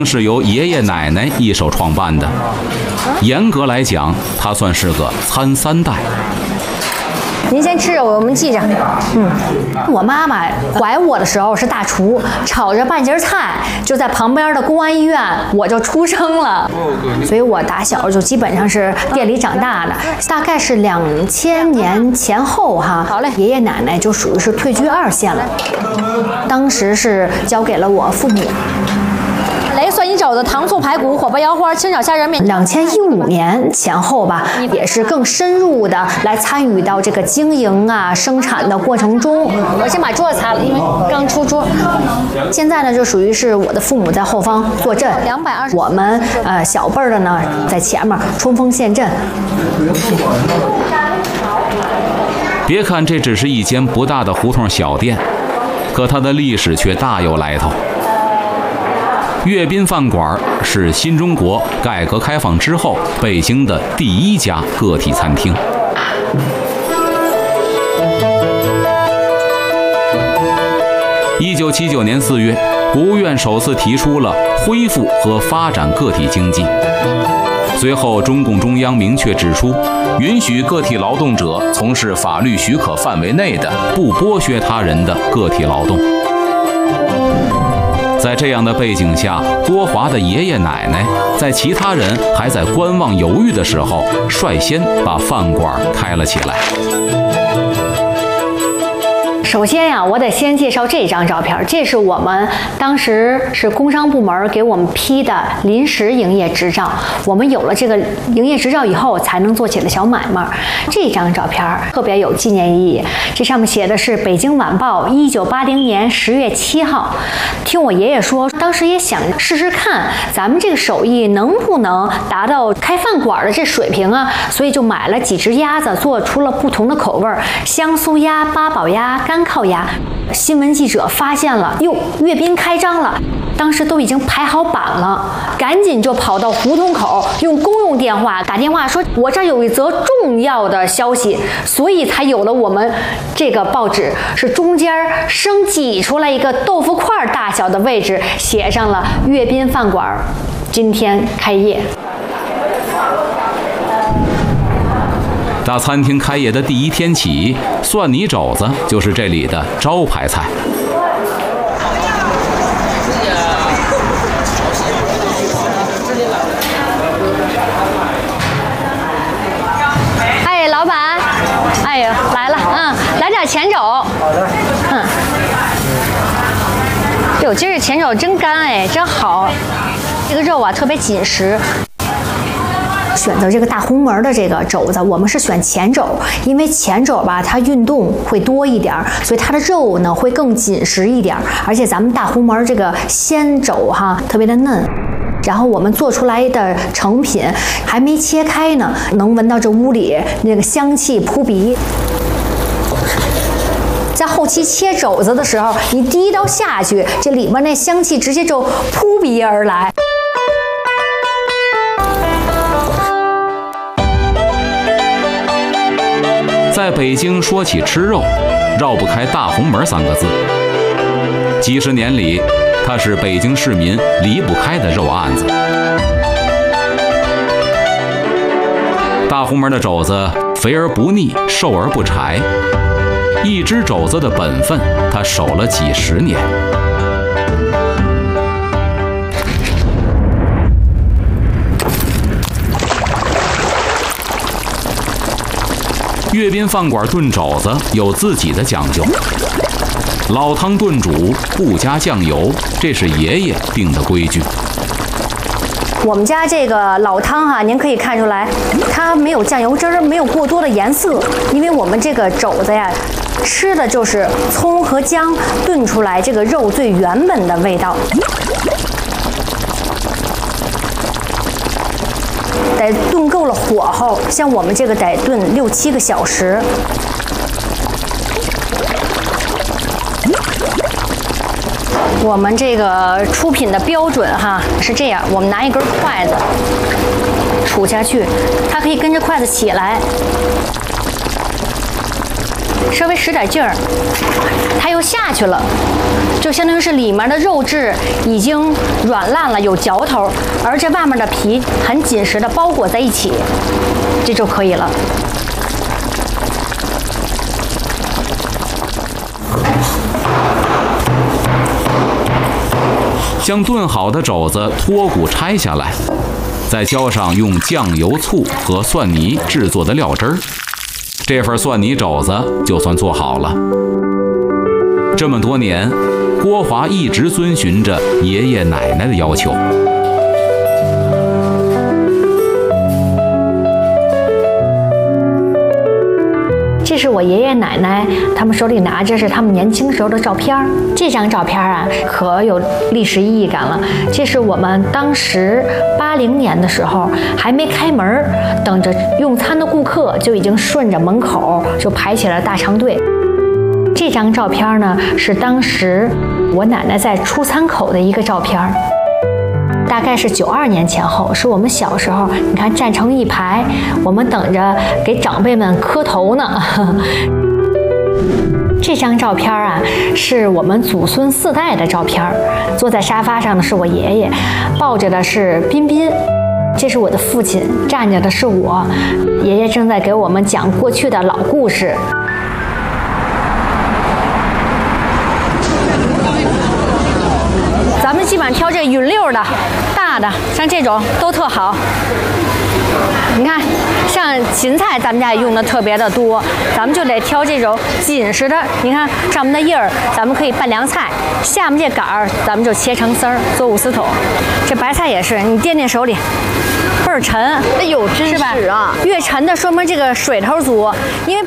是由爷爷奶奶一手创办的。严格来讲，他算是个参3代。 您先吃着，我们记着。我妈妈怀我的时候是大厨，炒着半截菜，就在旁边的公安医院，我就出生了。所以我打小就基本上是店里长大的，大概是2000年前后哈。好嘞，爷爷奶奶就属于是退居2线了，当时是交给了我父母。雷蒜泥肘子、糖醋排骨、火爆腰花、清炒虾仁面。2015年前后吧，也是更深入的来参与到这个经营啊、生产的过程中。我先把桌子擦了，因为刚出桌。现在呢，就属于是我的父母在后方坐镇，220，我们小辈儿的呢在前面冲锋陷阵。 别看这只是一间不大的胡同小店，可它的历史却大有来头。粤宾饭馆是新中国改革开放之后北京的第1家个体餐厅。1979年4月，国务院首次提出了恢复和发展个体经济。随后，中共中央明确指出，允许个体劳动者从事法律许可范围内的不剥削他人的个体劳动。在这样的背景下，郭华的爷爷奶奶在其他人还在观望犹豫的时候，率先把饭馆开了起来。 首先呀，我得先介绍这张照片，这是我们当时是工商部门给我们批的临时营业执照。我们有了这个营业执照以后，才能做起了小买卖。这张照片特别有纪念意义，这上面写的是《北京晚报》1980年10月7号。听我爷爷说，当时也想试试看咱们这个手艺能不能达到开饭馆的这水平啊，所以就买了几只鸭子，做出了不同的口味，香酥鸭、八宝鸭、干靠鸭。新闻记者发现了，哟，阅兵开张了，当时都已经排好版了，赶紧就跑到胡同口，用公用电话打电话说，我这儿有一则重要的消息，所以才有了我们这个报纸，是中间生挤出来一个豆腐块大小的位置，写上了阅宾饭馆今天开业。 大餐厅开业的第1天起，蒜泥肘子就是这里的招牌菜。 哎，老板，哎呦，来了，来点前肘。好的。哟，今儿这前肘真干哎，真好，这个肉啊特别紧实。选择这个大红门的这个肘子，我们是选前肘，因为前肘吧它运动会多一点，所以它的肉呢会更紧实一点，而且咱们大红门这个鲜肘哈特别的嫩。然后我们做出来的成品还没切开呢，能闻到这屋里那个香气扑鼻。在后期切肘子的时候，你第一刀下去，这里面那香气直接就扑鼻而来。 在北京说起吃肉，绕不开大红门3个字。几十年里，它是北京市民离不开的肉案子。大红门的肘子肥而不腻，瘦而不柴。一只肘子的本分，他守了几10年。阅宾饭馆炖肘子有自己的讲究，老汤炖煮，不加酱油，这是爷爷定的规矩。 我们家这个老汤啊，您可以看出来，它没有酱油汁儿，没有过多的颜色，因为我们这个肘子呀，吃的就是葱和姜炖出来这个肉最原本的味道。得炖够了火候，像我们这个得炖6、7个小时。我们这个出品的标准哈是这样，我们拿一根筷子杵下去，它可以跟着筷子起来。 稍微使点劲儿，它又下去了，就相当于是里面的肉质已经软烂了，有嚼头，而这外面的皮很紧实的包裹在一起，这就可以了。 将炖好的肘子脱骨拆下来，再浇上用酱油、醋和蒜泥制作的料汁儿，这份蒜泥肘子就算做好了。这么多年，郭华一直遵循着爷爷奶奶的要求。 这是我爷爷奶奶他们手里拿着是他们年轻时候的照片，这张照片啊可有历史意义感了。这是我们当时80年的时候还没开门，等着用餐的顾客就已经顺着门口就排起了大长队。这张照片呢是当时我奶奶在出餐口的一个照片，大概是92年前后，是我们小时候，你看站成一排，我们等着给长辈们磕头呢。这张照片啊，是我们祖孙4代的照片。坐在沙发上的是我爷爷，抱着的是彬彬，这是我的父亲，站着的是我。爷爷正在给我们讲过去的老故事。咱们基本上挑这匀溜的、大的，像这种都特好。你看，像芹菜咱们家也用的特别的多，咱们就得挑这种紧实的。你看上面的叶儿，咱们可以拌凉菜；下面这杆儿，咱们就切成丝儿做五丝筒。这白菜也是，你掂掂手里，倍儿沉。 哎呦，真是吧？ 啊！ 越沉的说明这个水头足，因为